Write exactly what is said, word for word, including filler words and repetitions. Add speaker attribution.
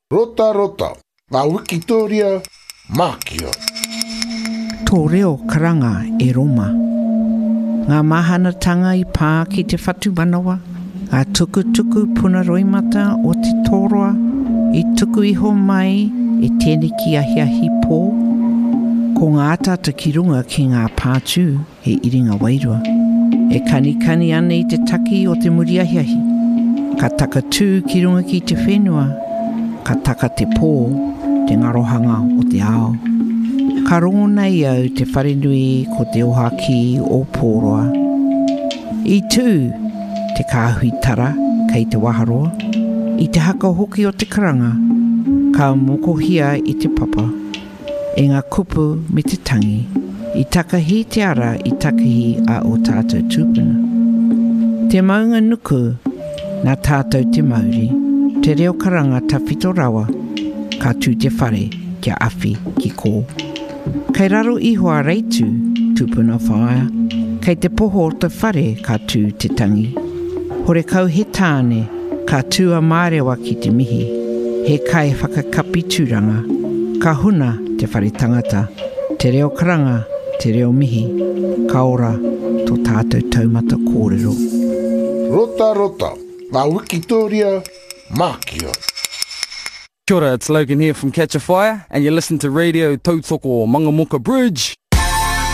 Speaker 1: Rota rota, ngā Wikitoria, Mākia.
Speaker 2: Tō reo karanga e Roma. Ngā mahanatanga i pā ki te whatu manawa, ngā tukutuku puna roimata o te tōroa, i tuku iho mai e tēne ki ahiahi pō. Ko ngā tata ki runga ki ngā pātū he iringa wairua. E kani kani ane i te taki o te muri ahiahi. Ka taka tū ki runga ki te whenua, ka taka te pō, te ngarohanga o te ao. Ka rongo nei au te wharenui ko te ohaki o pōroa. I tū, te kāhui tara kei te waharoa. I te haka hoki o te karanga, ka mokohia i te papa. E ngā kupu me te tangi, i takahi te ara i takahi a o tātou tūpuna. Te maunga nuku, nā tātou te mauri, te reo karanga tawhito rawa, ka tū te whare kia awhi ki kō. Kei raro ihoa reitu, tūpuna whaia, kei te poho o te whare ka tū te tangi. Hore kau he tāne, ka tū a mārewa ki te mihi, he kai whakakapi tūranga, ka huna te whare tangata, te reo karanga, te reo mihi, ka ora tō tātou taumata kōrero.
Speaker 1: Rota rota, ngā Wikitoria, Mākia.
Speaker 3: Kia ora, it's Logan here from Catch a Fire, and you listen to Radio Tautoko Mangamoka Bridge.